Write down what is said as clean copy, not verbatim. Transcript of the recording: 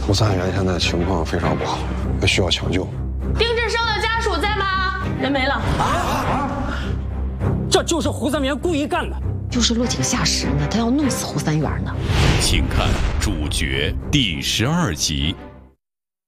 胡三元现在情况非常不好，需要抢救。 丁志生的家属在吗？人没了。 这就是胡三元故意干的， 就是落井下石呢，他要弄死胡三元呢。 请看主角第12集。